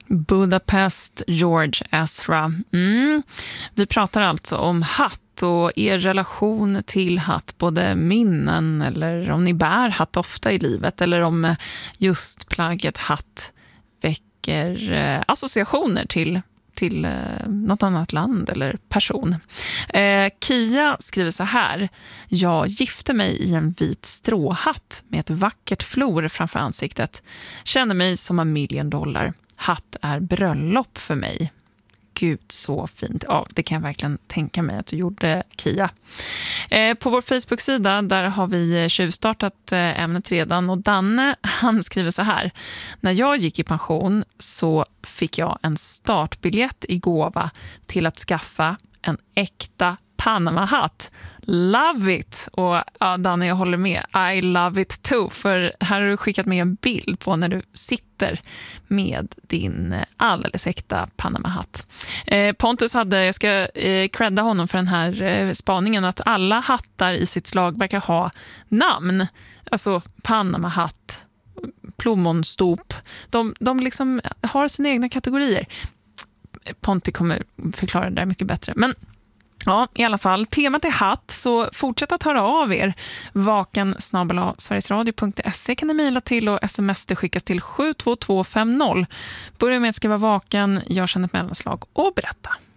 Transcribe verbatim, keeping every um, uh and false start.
Budapest, George Ezra. Mm. Vi pratar alltså om hatt och er relation till hatt, både minnen eller om ni bär hatt ofta i livet eller om just plagget hatt väcker eh, associationer till till eh, något annat land eller person. Eh, Kia skriver så här: jag gifte mig i en vit stråhatt med ett vackert flor framför ansiktet. Känner mig som en million dollar. Hatt är bröllop för mig. Gud, så fint. Ja, det kan jag verkligen tänka mig att du gjorde, Kia. Eh, på vår Facebook-sida, där har vi tjuvstartat eh, ämnet redan. Och Danne, han skriver så här: när jag gick i pension så fick jag en startbiljett i gåva till att skaffa en äkta Panama-hatt. Love it! Och ja, Danne, jag håller med. I love it too. För här har du skickat med en bild på när du sitter med din alldeles äkta Panama-hatt. Eh, Pontus hade, jag ska eh, credda honom för den här eh, spaningen, att alla hattar i sitt slag verkar ha namn. Alltså Panama-hatt, plommonstop. De, de liksom har sina egna kategorier. Ponti kommer förklara det där mycket bättre. Men ja, i alla fall, temat är hatt, så fortsätt att höra av er. Vaken snabel-a sverigesradio punkt se kan ni mejla till och sms det skickas till sju två två fem noll. Börja med att skriva vaken, gör sedan ett mellanslag och berätta.